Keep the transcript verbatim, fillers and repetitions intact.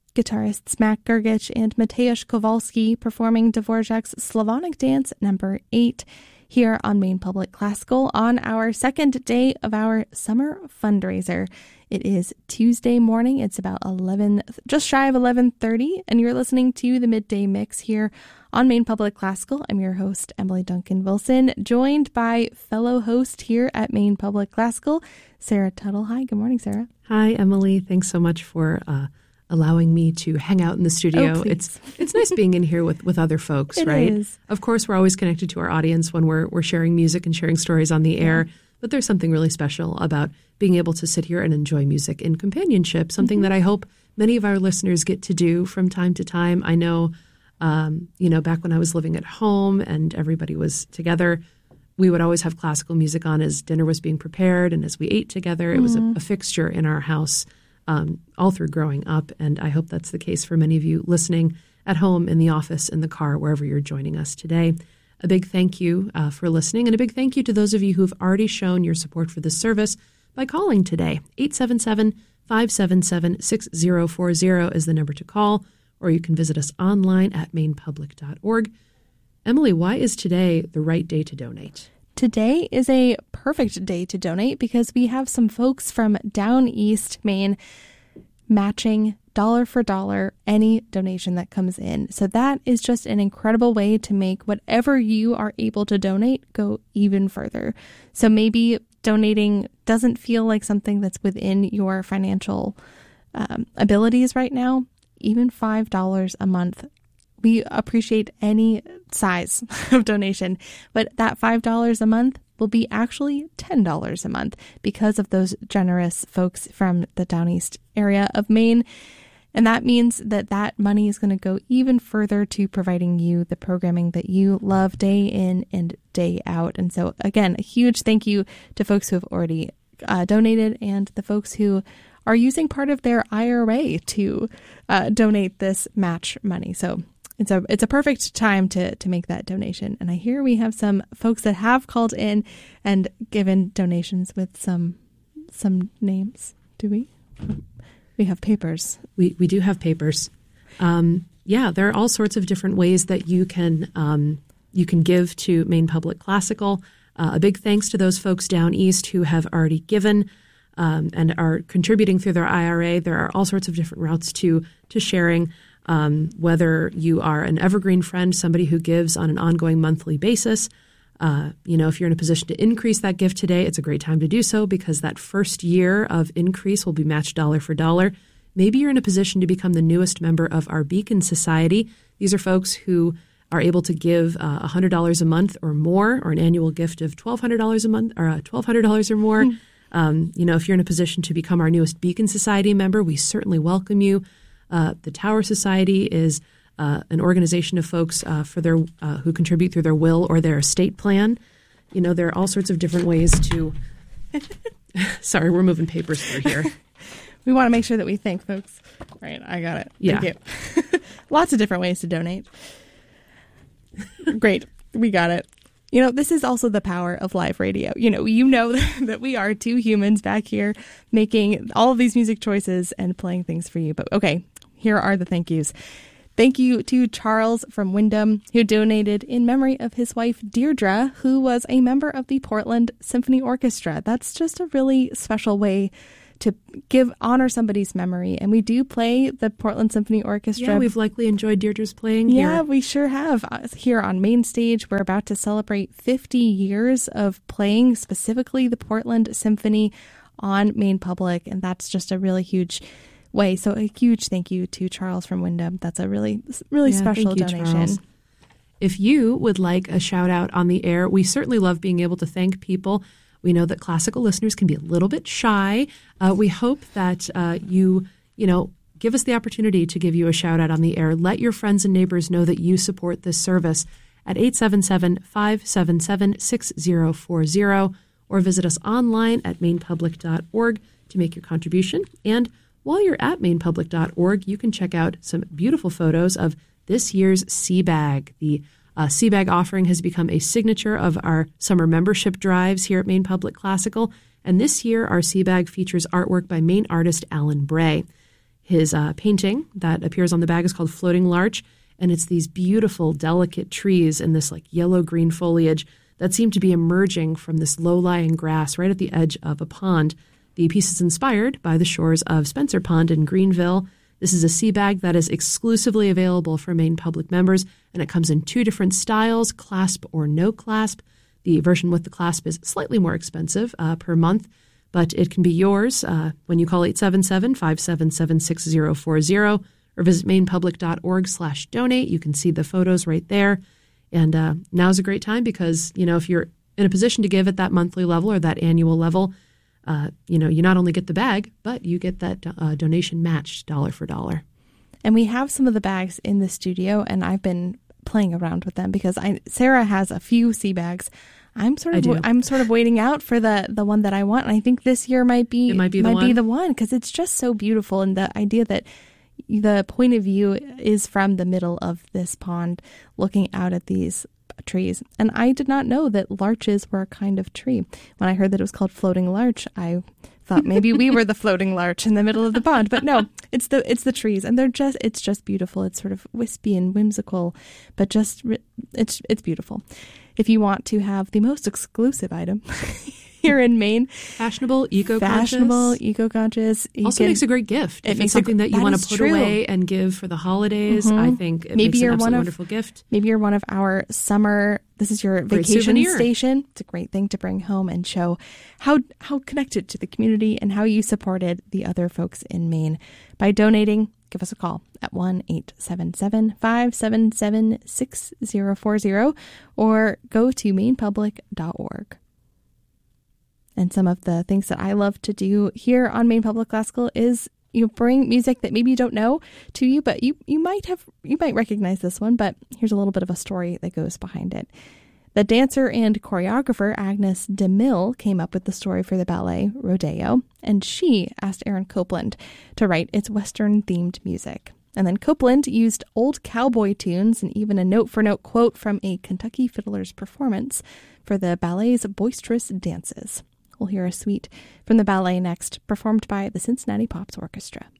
Guitarists Mac Gergich and Mateusz Kowalski performing Dvorak's Slavonic Dance number eight here on Maine Public Classical on our second day of our summer fundraiser. It is Tuesday morning. It's about eleven, just shy of eleven thirty, and you're listening to the Midday Mix here on Maine Public Classical. I'm your host, Emily Duncan Wilson, joined by fellow host here at Maine Public Classical, Sarah Tuttle. Hi, good morning, Sarah. Hi, Emily. Thanks so much for uh, allowing me to hang out in the studio. Oh, it's it's nice being in here with, with other folks, it right? Is. Of course, we're always connected to our audience when we're we're sharing music and sharing stories on the air. But there's something really special about being able to sit here and enjoy music in companionship, something mm-hmm. that I hope many of our listeners get to do from time to time. I know, um, you know, back when I was living at home and everybody was together, we would always have classical music on as dinner was being prepared and as we ate together. It mm-hmm. was a, a fixture in our house um, all through growing up. And I hope that's the case for many of you listening at home, in the office, in the car, wherever you're joining us today. A big thank you uh, for listening, and a big thank you to those of you who have already shown your support for this service by calling today. eight seven seven, five seven seven, six zero four zero is the number to call, or you can visit us online at maine public dot org. Emily, why is today the right day to donate? Today is a perfect day to donate because we have some folks from down east Maine matching dollar for dollar any donation that comes in. So that is just an incredible way to make whatever you are able to donate go even further. So maybe donating doesn't feel like something that's within your financial um, abilities right now. Even five dollars a month. We appreciate any size of donation, but that five dollars a month will be actually ten dollars a month because of those generous folks from the Down East area of Maine. And that means that that money is going to go even further to providing you the programming that you love day in and day out. And so, again, a huge thank you to folks who have already uh, donated and the folks who are using part of their I R A to uh, donate this match money. So It's a it's a perfect time to to make that donation. And I hear we have some folks that have called in and given donations with some some names. Do we? We have papers. We we do have papers. Um, yeah, there are all sorts of different ways that you can um, you can give to Maine Public Classical. Uh, a big thanks to those folks down east who have already given um, and are contributing through their I R A. There are all sorts of different routes to to sharing. Um, whether you are an evergreen friend, somebody who gives on an ongoing monthly basis, uh, you know, if you're in a position to increase that gift today, it's a great time to do so because that first year of increase will be matched dollar for dollar. Maybe you're in a position to become the newest member of our Beacon Society. These are folks who are able to give uh, one hundred dollars a month or more, or an annual gift of twelve hundred dollars a month, or uh, twelve hundred dollars or more. Mm. Um, you know, if you're in a position to become our newest Beacon Society member, we certainly welcome you. Uh, the Tower Society is uh, an organization of folks uh, for their uh, who contribute through their will or their estate plan. You know, there are all sorts of different ways to. Sorry, we're moving papers through here. We want to make sure that we thank folks. Right, I got it. Yeah. Thank you. Lots of different ways to donate. Great, we got it. You know, this is also the power of live radio. You know, you know that we are two humans back here making all of these music choices and playing things for you. But okay, here are the thank yous. Thank you to Charles from Wyndham, who donated in memory of his wife, Deirdre, who was a member of the Portland Symphony Orchestra. That's just a really special way to give honor somebody's memory. And we do play the Portland Symphony Orchestra. Yeah, we've likely enjoyed Deirdre's playing yeah, here. Yeah, we sure have. Uh, here on Main Stage, we're about to celebrate fifty years of playing specifically the Portland Symphony on Maine Public. And that's just a really huge way. So a huge thank you to Charles from Wyndham. That's a really, really yeah, special thank you, donation. Charles. If you would like a shout out on the air, we certainly love being able to thank people. We know that classical listeners can be a little bit shy. Uh, we hope that uh, you, you know, give us the opportunity to give you a shout out on the air. Let your friends and neighbors know that you support this service at eight seven seven, five seven seven, six zero four zero or visit us online at maine public dot org to make your contribution. And while you're at maine public dot org, you can check out some beautiful photos of this year's Sea Bag. The Uh, Sea Bag offering has become a signature of our summer membership drives here at Maine Public Classical, and this year our Sea Bag features artwork by Maine artist Alan Bray. His uh, painting that appears on the bag is called Floating Larch, and it's these beautiful, delicate trees in this like yellow-green foliage that seem to be emerging from this low-lying grass right at the edge of a pond. The piece is inspired by the shores of Spencer Pond in Greenville. This is a sea bag that is exclusively available for Maine Public members, and it comes in two different styles, clasp or no clasp. The version with the clasp is slightly more expensive uh, per month, but it can be yours uh, when you call eight seven seven, five seven seven, six zero four zero or visit mainepublic.org slash donate. You can see the photos right there. And uh, now's a great time because, you know, if you're in a position to give at that monthly level or that annual level, uh, you know, you not only get the bag, but you get that uh, donation matched dollar for dollar. And we have some of the bags in the studio, and I've been playing around with them because I Sarah has a few sea bags. I'm sort of I'm sort of waiting out for the the one that I want, and I think this year might be it might be the might one. be the one because it's just so beautiful, and the idea that the point of view is from the middle of this pond, looking out at these trees. And I did not know that larches were a kind of tree. When I heard that it was called floating larch, I thought maybe we were the floating larch in the middle of the pond, but no, it's the it's the trees, and they're just it's just beautiful. It's sort of wispy and whimsical, but just it's it's beautiful. If you want to have the most exclusive item here in Maine, fashionable, eco-conscious, fashionable, eco-conscious, also makes a great gift. It if makes it's something a, that you that want to put true. away and give for the holidays, mm-hmm. I think it maybe makes you're an one of, wonderful gift. Maybe you're one of our summer. This is your Great vacation souvenir. station. It's a great thing to bring home and show how how connected to the community and how you supported the other folks in Maine by donating. Give us a call at one eight seven seven, five seven seven, six zero four zero or go to maine public dot org. And some of the things that I love to do here on Maine Public Classical is you bring music that maybe you don't know to you, but you, you might have you might recognize this one, but here's a little bit of a story that goes behind it. The dancer and choreographer Agnes DeMille came up with the story for the ballet Rodeo, and she asked Aaron Copland to write its Western-themed music. And then Copland used old cowboy tunes and even a note-for-note quote from a Kentucky fiddler's performance for the ballet's boisterous dances. We'll hear a suite from the ballet next, performed by the Cincinnati Pops Orchestra.